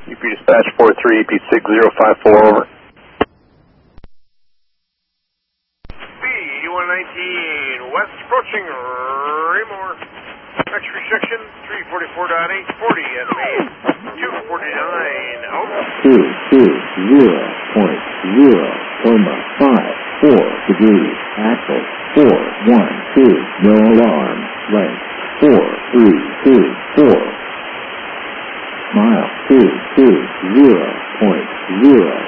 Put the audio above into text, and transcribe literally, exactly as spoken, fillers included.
U P dispatch four three, U P six zero five four, over. B one nineteen, west approaching Raymore. X-ray section three forty-four point eight forty, enemy two forty-nine, out. two two zero point zero, Loma five four degrees, axle four one two, no alarm, length four three two four, mile two two zero point zero.